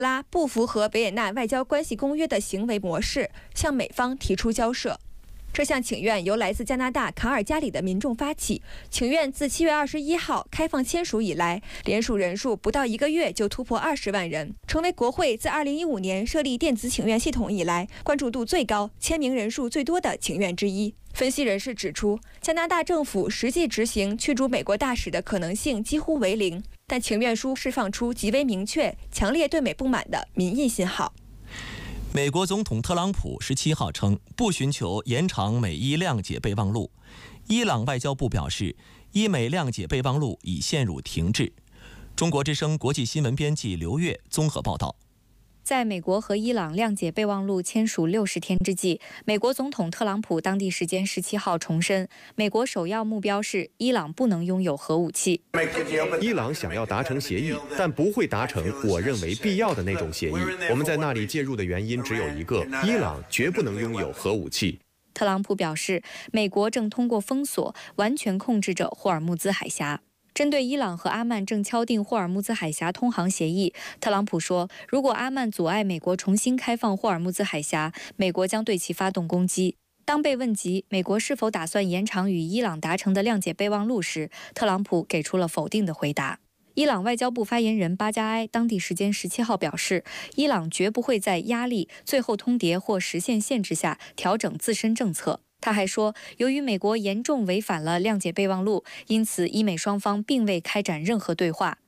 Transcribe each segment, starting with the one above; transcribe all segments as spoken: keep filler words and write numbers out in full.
拉不符合维也纳外交关系公约的行为模式，向美方提出交涉。这项请愿由来自加拿大卡尔加里的民众发起。请愿自七月二十一号开放签署以来，联署人数不到一个月就突破二十万人，成为国会自二零一五年设立电子请愿系统以来关注度最高、签名人数最多的请愿之一。分析人士指出，加拿大政府实际执行驱逐美国大使的可能性几乎为零，但请愿书释放出极为明确、强烈对美不满的民意信号。 美国总统特朗普十七号称不寻求延长美伊谅解备忘录。伊朗外交部表示，伊美谅解备忘录已陷入停滞。中国之声国际新闻编辑刘越综合报道。 在美国和伊朗谅解备忘录签署六十天之际，美国总统特朗普当地时间十七号重申，美国首要目标是伊朗不能拥有核武器。 伊朗想要达成协议，但不会达成我认为必要的那种协议。我们在那里介入的原因只有一个：伊朗绝不能拥有核武器。 特朗普表示，美国正通过封锁完全控制着霍尔木兹海峡。针对伊朗和阿曼正敲定霍尔木兹海峡通航协议，特朗普说，如果阿曼阻碍美国重新开放霍尔木兹海峡，美国将对其发动攻击。当被问及美国是否打算延长与伊朗达成的谅解备忘录时，特朗普给出了否定的回答。伊朗外交部发言人巴加埃当地时间十七号表示，伊朗绝不会在压力、最后通牒或实现限制下调整自身政策。他还说，由于美国严重违反了谅解备忘录，因此伊美双方并未开展任何对话。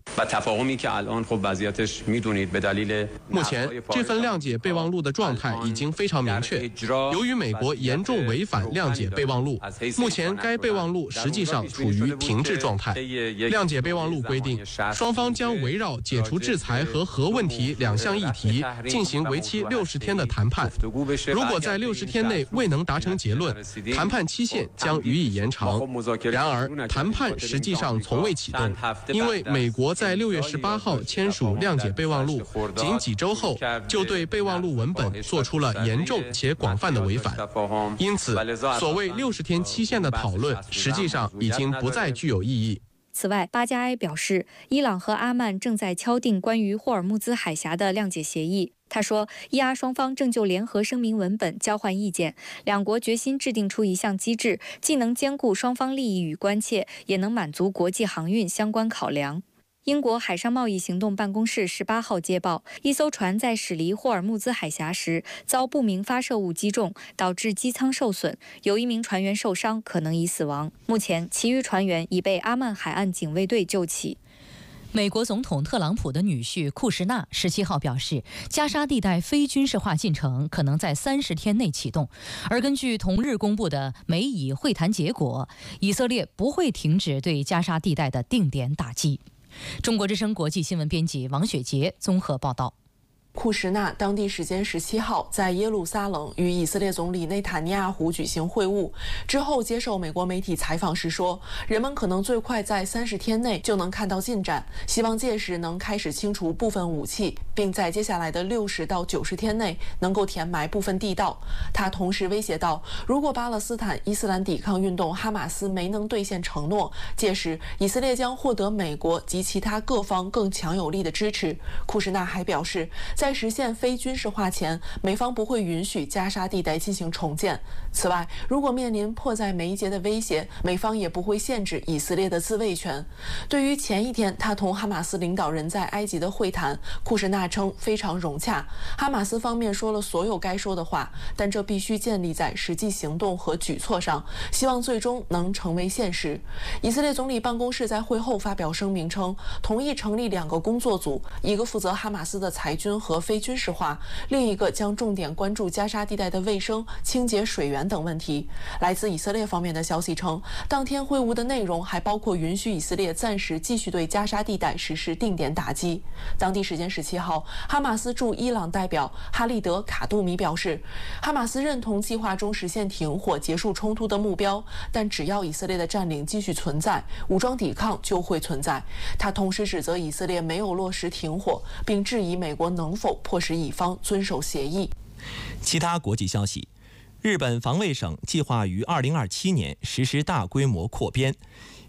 目前，这份谅解备忘录的状态已经非常明确。由于美国严重违反谅解备忘录，目前该备忘录实际上处于停滞状态。谅解备忘录规定，双方将围绕解除制裁和核问题两项议题进行为期六十天的谈判。如果在六十天内未能达成结论，谈判期限将予以延长。然而，谈判实际上从未启动，因为美国在六月十八号签署谅解备忘录，仅几周后就对备忘录文本做出了严重且广泛的违反。因此，所谓六十天期限的讨论，实际上已经不再具有意义。 此外，巴加埃表示，伊朗和阿曼正在敲定关于霍尔木兹海峡的谅解协议。他说，伊阿双方正就联合声明文本交换意见，两国决心制定出一项机制，既能兼顾双方利益与关切，也能满足国际航运相关考量。英国海上贸易行动办公室十八号接报，一艘船在驶离霍尔木兹海峡时遭不明发射物击中，导致机舱受损，有一名船员受伤，可能已死亡。目前，其余船员已被阿曼海岸警卫队救起。 美国总统特朗普的女婿库什纳十七号表示，加沙地带非军事化进程可能在三十天内启动。而根据同日公布的美以会谈结果，以色列不会停止对加沙地带的定点打击。中国之声国际新闻编辑王雪杰综合报道。 库什纳当地时间十七号在耶路撒冷与以色列总理内塔尼亚胡举行会晤之后，接受美国媒体采访时说，人们可能最快在三十天内就能看到进展，希望届时能开始清除部分武器，并在接下来的六十到九十天内能够填埋部分地道。他同时威胁道，如果巴勒斯坦伊斯兰抵抗运动哈马斯没能兑现承诺，届时以色列将获得美国及其他各方更强有力的支持。库什纳还表示，在实现非军事化前，美方不会允许加沙地带进行重建。此外，如果面临迫在眉睫的威胁，美方也不会限制以色列的自卫权。对于前一天他同哈马斯领导人在埃及的会谈，库什纳称非常融洽，哈马斯方面说了所有该说的话，但这必须建立在实际行动和举措上，希望最终能成为现实。以色列总理办公室在会后发表声明称，同意成立两个工作组，一个负责哈马斯的裁军和和非军事化，另一个将重点关注加沙地带的卫生、清洁、水源等问题。来自以色列方面的消息称，当天会晤的内容还包括允许以色列暂时继续对加沙地带实施定点打击。当地时间十七号，哈马斯驻伊朗代表哈利德·卡杜米表示，哈马斯认同计划中实现停火、结束冲突的目标，但只要以色列的占领继续存在，武装抵抗就会存在。他同时指责以色列没有落实停火，并质疑美国能否迫使以方遵守协议。 其他国际消息，日本防卫省计划于二零二七年实施大规模扩编，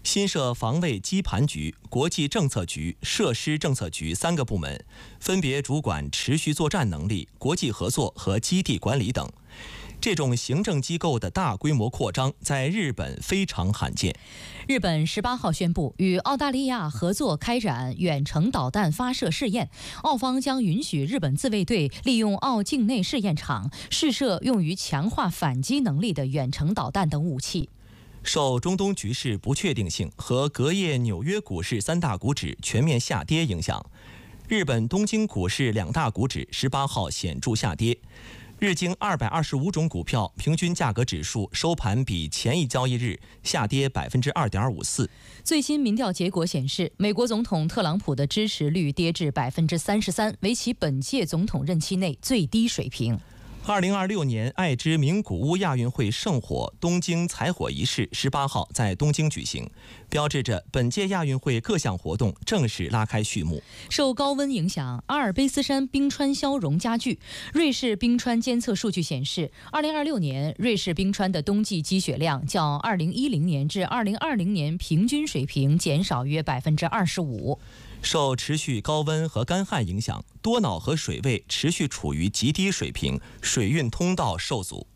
新设防卫基盘局、国际政策局、设施政策局三个部门，分别主管持续作战能力、国际合作和基地管理等。这种行政机构的大规模扩张在日本非常罕见。 日本十八号宣布与澳大利亚合作开展远程导弹发射试验，澳方将允许日本自卫队利用澳境内试验场试射用于强化反击能力的远程导弹等武器。 受中东局势不确定性和隔夜纽约股市三大股指全面下跌影响，日本东京股市两大股指十八号显著下跌。日经二百二十五种股票平均价格指数收盘比前一交易日下跌百分之二点五四。 最新民调结果显示，美国总统特朗普的支持率跌至百分之三十三，为其本届总统任期内最低水平。 二零二六年爱知名古屋亚运会圣火东京采火仪式十八号在东京举行，标志着本届亚运会各项活动正式拉开序幕。 受高温影响，阿尔卑斯山冰川消融加剧。瑞士冰川监测数据显示，二零二六年瑞士冰川的冬季积雪量较二零一零年至二零二零年平均水平减少约百分之二十五。 受持续高温和干旱影响，多瑙河水位持续处于极低水平，水运通道受阻。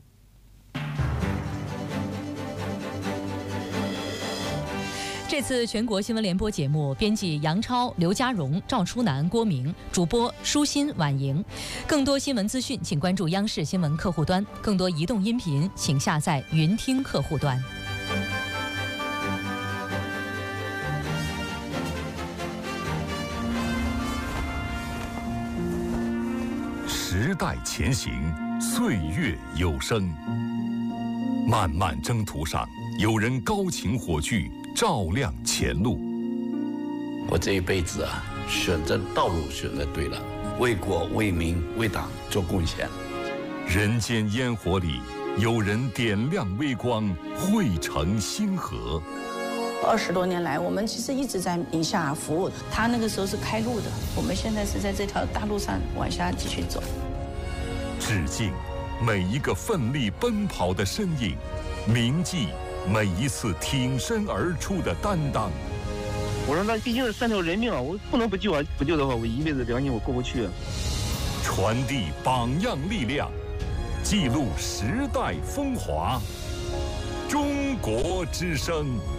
这次全国新闻联播节目，编辑杨超、刘家荣、赵初南、郭明，主播舒心、婉莹。更多新闻资讯，请关注央视新闻客户端；更多移动音频，请下载云听客户端。 时代前行，岁月有声。漫漫征途上，有人高擎火炬，照亮前路。 我这一辈子啊，选择道路选择对了，为国为民为党做贡献。 人间烟火里，有人点亮微光，汇成星河。 二十多年来，我们其实一直在宁夏服务。他那个时候是开路的，我们现在是在这条大路上往下继续走。 致敬每一个奋力奔跑的身影，铭记每一次挺身而出的担当。 我说那毕竟是三条人命啊，我不能不救啊！不救的话，我一辈子良心我过不去啊。 传递榜样力量，记录时代风华。中国之声。